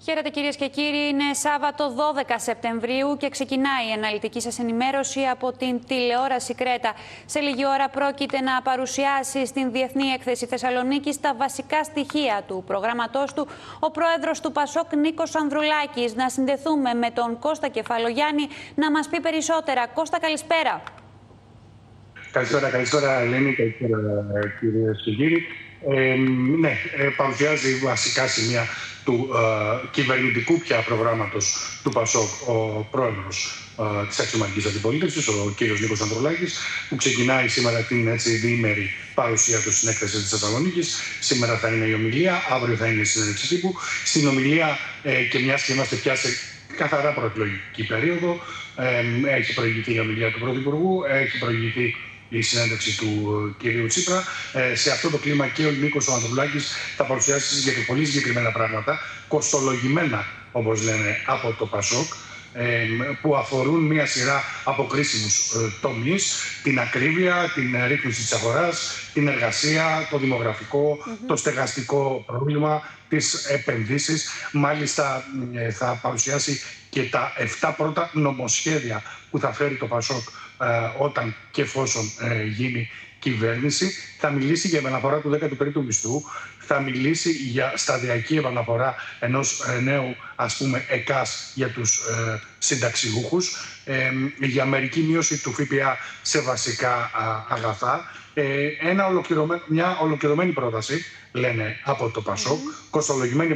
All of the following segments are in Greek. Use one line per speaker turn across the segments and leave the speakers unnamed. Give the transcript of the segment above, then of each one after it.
Χαίρετε κυρίες και κύριοι, είναι Σάββατο 12 Σεπτεμβρίου και ξεκινάει η αναλυτική σας ενημέρωση από την τηλεόραση Κρέτα. Σε λίγη ώρα πρόκειται να παρουσιάσει στην Διεθνή Έκθεση Θεσσαλονίκης τα βασικά στοιχεία του προγράμματός του ο πρόεδρος του Πασόκ Νίκος Ανδρουλάκης. Να συνδεθούμε με τον Κώστα Κεφαλογιάννη να μας πει περισσότερα. Κώστα, καλησπέρα.
Καλησπέρα Ελένη, καλησπέρα κυρίες και κύριοι. Παρουσιάζει βασικά σημεία του κυβερνητικού πια προγράμματος του ΠΑΣΟΚ ο πρόεδρος της αξιωματικής αντιπολίτευσης, ο κύριος Νίκος Ανδρουλάκης, που ξεκινάει σήμερα την διήμερη παρουσία του στην έκθεση της Θεσσαλονίκης. Σήμερα θα είναι η ομιλία, αύριο θα είναι η συνέντευξη τύπου. Στην ομιλία, και μιας και είμαστε πια σε καθαρά προεκλογική περίοδο, έχει προηγηθεί η ομιλία του Πρωθυπουργού, έχει προηγηθεί η συνέντευξη του κυρίου Τσίπρα. Σε αυτό το κλίμα και ο Νίκος Ανδρουλάκης θα παρουσιάσει πολύ συγκεκριμένα πράγματα, κοστολογημένα όπως λένε από το ΠΑΣΟΚ, που αφορούν μια σειρά από κρίσιμους τομείς: την ακρίβεια, την ρύθμιση της αγοράς, την εργασία, το δημογραφικό, το στεγαστικό πρόβλημα, τις επενδύσεις. Μάλιστα θα παρουσιάσει και τα 7 πρώτα νομοσχέδια που θα φέρει το ΠΑΣΟΚ όταν και εφόσον γίνει κυβέρνηση. Θα μιλήσει για επαναφορά του 13ου μισθού, θα μιλήσει για σταδιακή επαναφορά ενός νέου ΕΚΑΣ για τους συνταξιούχους, για μερική μείωση του ΦΠΑ σε βασικά αγαθά. Μια ολοκληρωμένη πρόταση, λένε από το ΠΑΣΟΚ, κοστολογημένη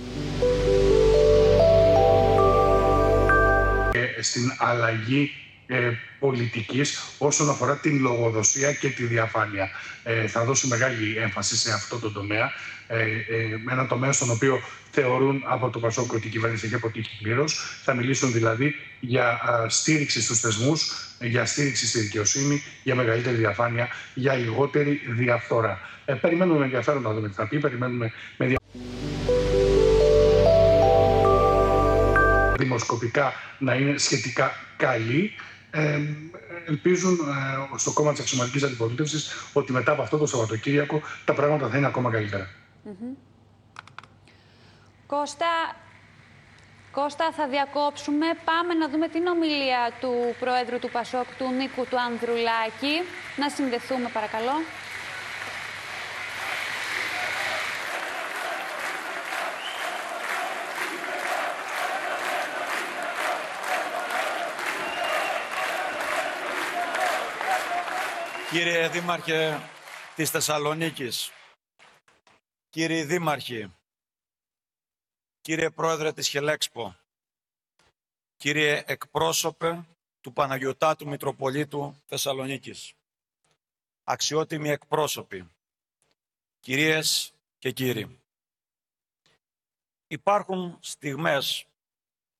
στην αλλαγή πολιτικής όσον αφορά την λογοδοσία και τη διαφάνεια. Θα δώσει μεγάλη έμφαση σε αυτό το τομέα, ένα τομέα στον οποίο θεωρούν από το ΠΑΣΟΚ ότι η κυβέρνηση έχει αποτύχει πλήρως. Θα μιλήσουν δηλαδή για στήριξη στους θεσμούς, για στήριξη στη δικαιοσύνη, για μεγαλύτερη διαφάνεια, για λιγότερη διαφθορά. Περιμένουμε με ενδιαφέρον να δούμε τι θα πει, περιμένουμε με δημοσκοπικά να είναι σχετικά καλή. Ελπίζουν στο κόμμα της αξιωματικής αντιπολίτευσης ότι μετά από αυτό το Σαββατοκύριακο τα πράγματα θα είναι ακόμα καλύτερα.
Κώστα, θα διακόψουμε. Πάμε να δούμε την ομιλία του Προέδρου του ΠΑΣΟΚ, του Νίκου του Ανδρουλάκη. Να συνδεθούμε παρακαλώ.
Κύριε Δήμαρχε της Θεσσαλονίκης, κύριοι Δήμαρχοι, κύριε Πρόεδρε της Χελέξπο, κύριε εκπρόσωπε του Παναγιωτάτου Μητροπολίτου Θεσσαλονίκης, αξιότιμοι εκπρόσωποι, κυρίες και κύριοι. Υπάρχουν στιγμές